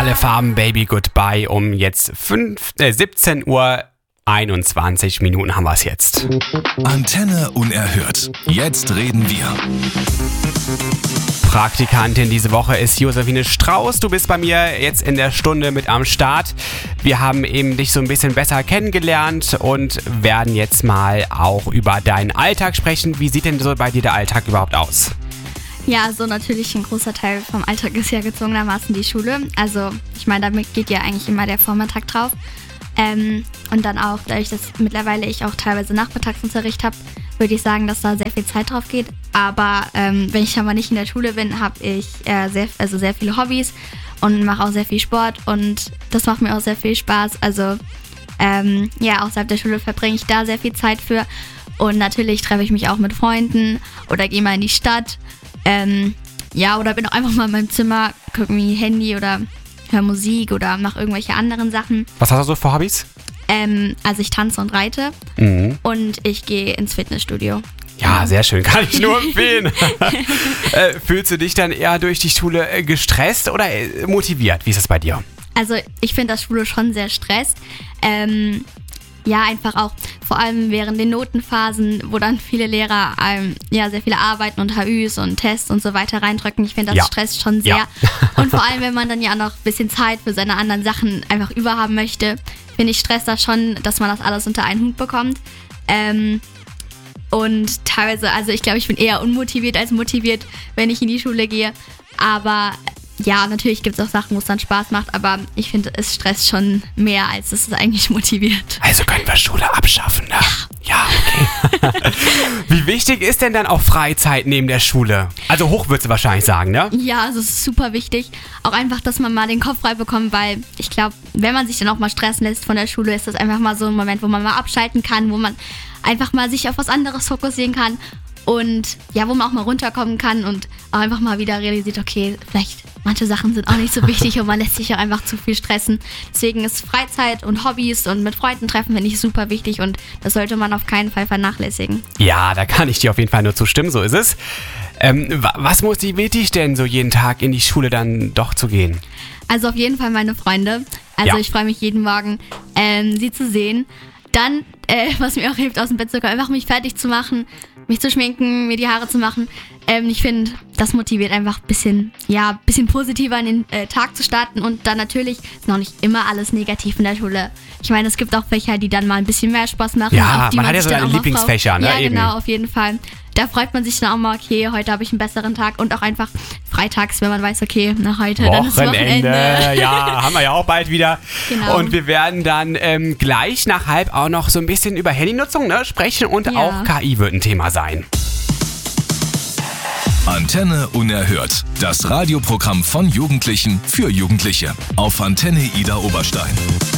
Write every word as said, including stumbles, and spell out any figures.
Alle Farben, Baby, Goodbye. Um jetzt fünf, äh, siebzehn Uhr einundzwanzig Minuten haben wir es jetzt. Antenne unerhört. Jetzt reden wir. Praktikantin diese Woche ist Josephine Strauß. Du bist bei mir jetzt in der Stunde mit am Start. Wir haben eben dich so ein bisschen besser kennengelernt und werden jetzt mal auch über deinen Alltag sprechen. Wie sieht denn so bei dir der Alltag überhaupt aus? Ja, so natürlich ein großer Teil vom Alltag ist ja gezwungenermaßen die Schule. Also ich meine, damit geht ja eigentlich immer der Vormittag drauf. Ähm, und dann auch, dadurch, dass mittlerweile ich auch teilweise Nachmittagsunterricht habe, würde ich sagen, dass da sehr viel Zeit drauf geht. Aber ähm, wenn ich dann mal nicht in der Schule bin, habe ich äh, sehr, also sehr viele Hobbys und mache auch sehr viel Sport und das macht mir auch sehr viel Spaß. Also ähm, ja, außerhalb der Schule verbringe ich da sehr viel Zeit für. Und natürlich treffe ich mich auch mit Freunden oder gehe mal in die Stadt. Ähm, ja, oder bin auch einfach mal in meinem Zimmer, gucke mir Handy oder höre Musik oder mache irgendwelche anderen Sachen. Was hast du so für Hobbys? Ähm, also ich tanze und reite mhm. und ich gehe ins Fitnessstudio. Ja, sehr schön, kann ich nur empfehlen. äh, fühlst du dich dann eher durch die Schule äh, gestresst oder äh, motiviert? Wie ist das bei dir? Also ich finde, dass Schule schon sehr stresst. Ähm, ja, einfach auch vor allem während den Notenphasen, wo dann viele Lehrer ähm, ja, sehr viele Arbeiten und H Üs und Tests und so weiter reindrücken. Ich finde, das ja. stresst schon sehr. Ja. Und vor allem, wenn man dann ja noch ein bisschen Zeit für seine anderen Sachen einfach überhaben möchte, finde ich, stresst das schon, dass man das alles unter einen Hut bekommt. Ähm, und teilweise, also ich glaube, ich bin eher unmotiviert als motiviert, wenn ich in die Schule gehe. Aber ja, natürlich gibt es auch Sachen, wo es dann Spaß macht, aber ich finde, es stresst schon mehr, als es eigentlich motiviert. Also können wir Schule abschaffen, ne? Ja, okay. Wie wichtig ist denn dann auch Freizeit neben der Schule? Also hoch würdest du wahrscheinlich sagen, ne? Ja, also es ist super wichtig. Auch einfach, dass man mal den Kopf frei bekommt, weil ich glaube, wenn man sich dann auch mal stressen lässt von der Schule, ist das einfach mal so ein Moment, wo man mal abschalten kann, wo man einfach mal sich auf was anderes fokussieren kann. Und ja, wo man auch mal runterkommen kann und auch einfach mal wieder realisiert, okay, vielleicht manche Sachen sind auch nicht so wichtig und man lässt sich auch einfach zu viel stressen. Deswegen ist Freizeit und Hobbys und mit Freunden treffen, finde ich, super wichtig und das sollte man auf keinen Fall vernachlässigen. Ja, da kann ich dir auf jeden Fall nur zustimmen, so ist es. Ähm, was motiviert dich denn so jeden Tag in die Schule dann doch zu gehen? Also auf jeden Fall meine Freunde. Also ja. Ich freue mich jeden Morgen, ähm, sie zu sehen. Dann, äh, was mir auch hilft, aus dem Bett zu kommen, einfach mich fertig zu machen, mich zu schminken, mir die Haare zu machen. Ähm, ich finde, das motiviert einfach ein bisschen, ja, bisschen positiver in den äh, Tag zu starten. Und dann natürlich ist noch nicht immer alles negativ in der Schule. Ich meine, es gibt auch Fächer, die dann mal ein bisschen mehr Spaß machen. Ja, auf die man, man hat ja so seine Lieblingsfächer, ne? Ja, Eben. genau, auf jeden Fall. Da freut man sich dann auch mal, okay, heute habe ich einen besseren Tag. Und auch einfach freitags, wenn man weiß, okay, nach heute, Wochenende, dann ist Wochenende. Ja, haben wir ja auch bald wieder. Genau. Und wir werden dann ähm, gleich nach halb auch noch so ein bisschen über Handynutzung ne, sprechen und Ja. auch K I wird ein Thema sein. Antenne unerhört. Das Radioprogramm von Jugendlichen für Jugendliche. Auf Antenne Ida Oberstein.